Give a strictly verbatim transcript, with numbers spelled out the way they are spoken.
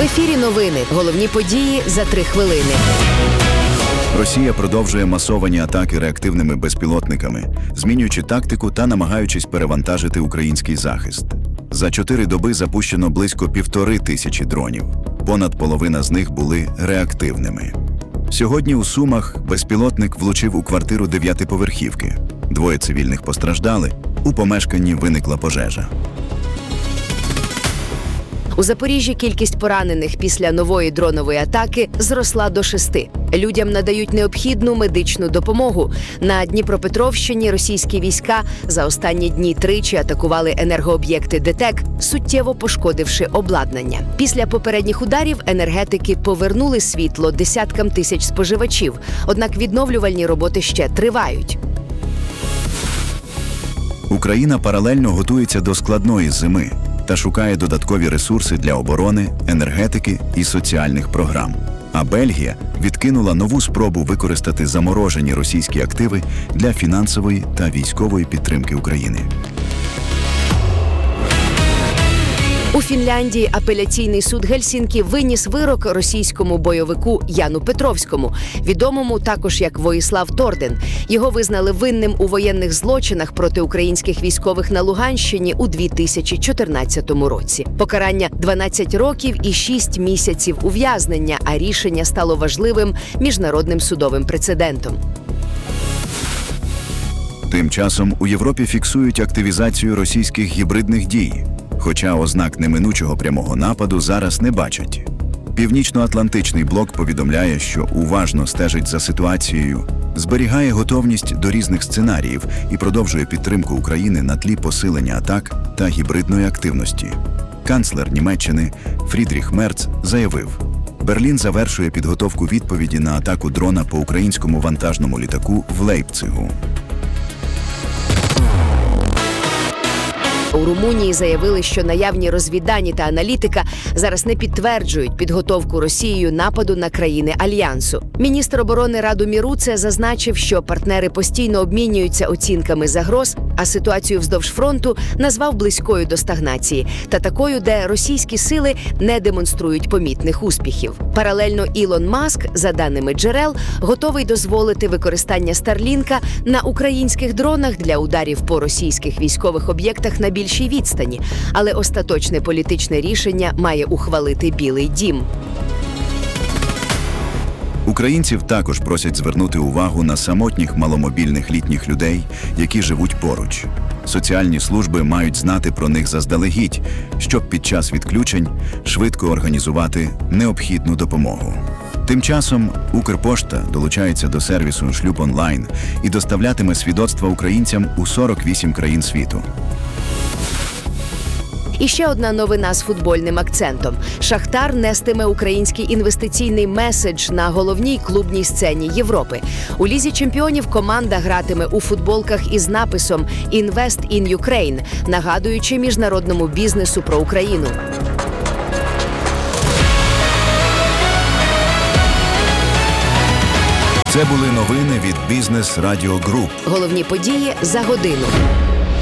ефірі новини. Головні події за три хвилини. Росія продовжує масовані атаки реактивними безпілотниками, змінюючи тактику та намагаючись перевантажити український захист. За чотири доби запущено близько півтори тисячі дронів. Понад половина з них були реактивними. Сьогодні у Сумах безпілотник влучив у квартиру дев'ятиповерхівки. Двоє цивільних постраждали, у помешканні виникла пожежа. У Запоріжжі кількість поранених після нової дронової атаки зросла до шести. Людям надають необхідну медичну допомогу. На Дніпропетровщині російські війська за останні дні тричі атакували енергооб'єкти ДТЕК, суттєво пошкодивши обладнання. Після попередніх ударів енергетики повернули світло десяткам тисяч споживачів, однак відновлювальні роботи ще тривають. Україна паралельно готується до складної зими та шукає додаткові ресурси для оборони, енергетики і соціальних програм. А Бельгія відкинула нову спробу використати заморожені російські активи для фінансової та військової підтримки України. У Фінляндії апеляційний суд Гельсінкі виніс вирок російському бойовику Яну Петровському, відомому також як Воїслав Торден. Його визнали винним у воєнних злочинах проти українських військових на Луганщині у дві тисячі чотирнадцятому році. Покарання – дванадцять років і шість місяців ув'язнення, а рішення стало важливим міжнародним судовим прецедентом. Тим часом у Європі фіксують активізацію російських гібридних дій, хоча ознак неминучого прямого нападу зараз не бачать. Північно-Атлантичний блок повідомляє, що уважно стежить за ситуацією, зберігає готовність до різних сценаріїв і продовжує підтримку України на тлі посилення атак та гібридної активності. Канцлер Німеччини Фрідріх Мерц заявив, Берлін завершує підготовку відповіді на атаку дрона по українському вантажному літаку в Лейпцигу. У Румунії заявили, що наявні розвіддані та аналітика зараз не підтверджують підготовку Росією нападу на країни Альянсу. Міністр оборони Радомір Руце зазначив, що партнери постійно обмінюються оцінками загроз, а ситуацію вздовж фронту назвав близькою до стагнації та такою, де російські сили не демонструють помітних успіхів. Паралельно Ілон Маск, за даними джерел, готовий дозволити використання Старлінка на українських дронах для ударів по російських військових об'єктах на більшій відстані, але остаточне політичне рішення має ухвалити Білий дім. Українців також просять звернути увагу на самотніх маломобільних літніх людей, які живуть поруч. Соціальні служби мають знати про них заздалегідь, щоб під час відключень швидко організувати необхідну допомогу. Тим часом Укрпошта долучається до сервісу «Шлюб онлайн» і доставлятиме свідоцтва українцям у сорок вісім країн світу. І ще одна новина з футбольним акцентом. «Шахтар» нестиме український інвестиційний меседж на головній клубній сцені Європи. У Лізі чемпіонів команда гратиме у футболках із написом «Invest in Ukraine», нагадуючи міжнародному бізнесу про Україну. Це були новини від Бізнес Радіо Груп. Головні події за годину.